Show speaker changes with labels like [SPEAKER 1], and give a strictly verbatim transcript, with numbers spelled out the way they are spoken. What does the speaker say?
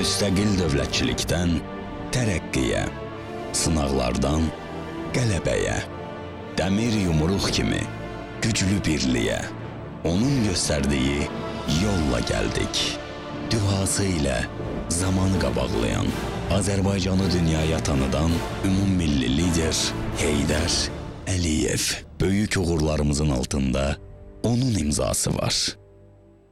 [SPEAKER 1] müstəqil dövlətçilikdən tərəqqiyə, sınaqlardan qələbəyə, dəmir yumruq kimi güclü birliyə, onun göstərdiyi yolla gəldik. Dühası ilə zamanı qabaqlayan, Azərbaycanı dünyaya tanıdan ümummilli lider Heydər Əliyev. Böyük uğurlarımızın altında onun imzası var.